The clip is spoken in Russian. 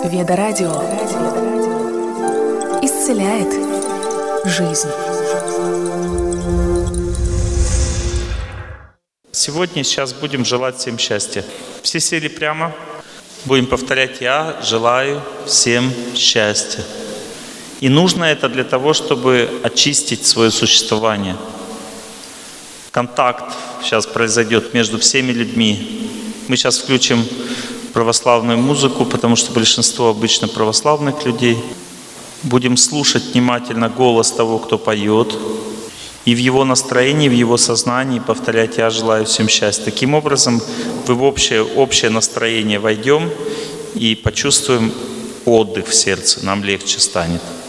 Веда-радио исцеляет жизнь. Сегодня, сейчас будем желать всем счастья. Все сели прямо. Будем повторять: «Я желаю всем счастья». И нужно это для того, чтобы очистить свое существование. Контакт сейчас произойдет между всеми людьми. Мы сейчас включим православную музыку, потому что большинство обычно православных людей. Будем слушать внимательно голос того, кто поет, и в его настроении, в его сознании повторять: «Я желаю всем счастья». Таким образом, мы в общее настроение войдем и почувствуем отдых в сердце, нам легче станет.